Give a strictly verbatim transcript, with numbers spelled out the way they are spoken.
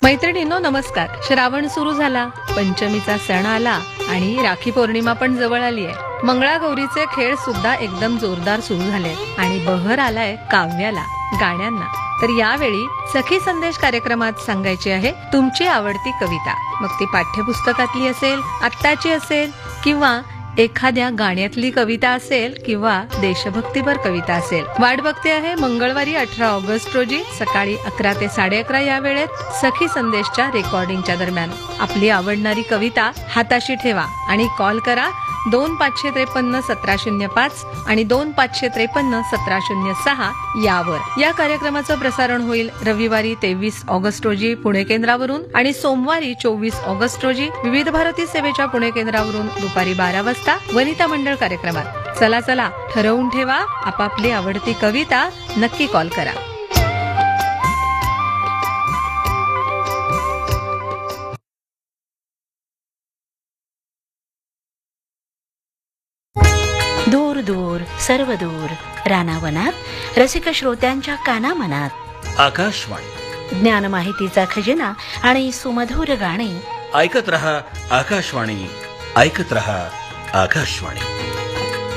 मैत्रिणींनो नमस्कार. श्रावण सुरू झाला, पंचमीचा सण आला आणि राखी पौर्णिमा पण जवळ आली आहे. मंगळागौरीचे खेळ सुद्धा एकदम जोरदार सुरू झाले आणि बहर आलाय काव्याला, गाण्यांना. तर यावेळी सखी संदेश कार्यक्रमात सांगायची आहे तुमची आवडती कविता. मग ती पाठ्यपुस्तकातली असेल, आत्ताची असेल, किंवा एखाद्या गाण्यातली कविता असेल, किंवा देशभक्तीपर कविता असेल. वाट बघते आहे मंगळवारी अठरा ऑगस्ट रोजी सकाळी अकरा ते साडे अकरा या वेळेत सखी संदेशच्या रेकॉर्डिंगच्या दरम्यान. आपली आवडणारी कविता हाताशी ठेवा आणि कॉल करा दोन पाचशे त्रेपन्न सतरा शून्य पाच आणि दोन पाचशे त्रेपन्न सतरा शून्य सहा यावर. या कार्यक्रमाचं प्रसारण होईल रविवारी तेवीस ऑगस्ट रोजी पुणे केंद्रावरून आणि सोमवारी चोवीस ऑगस्ट रोजी विविध भारती सेवेच्या पुणे केंद्रावरून दुपारी बारा वाजता वनिता मंडळ कार्यक्रमात. चला चला ठरवून ठेवा आपापली आवडती कविता, नक्की कॉल करा. दूर दूर सर्व दूर रानावनात रसिक श्रोत्यांच्या कानामनात आकाशवाणी, ज्ञान माहितीचा खजिना आणि सुमधुर गाणी. ऐकत रहा आकाशवाणी, ऐकत रहा आकाशवाणी.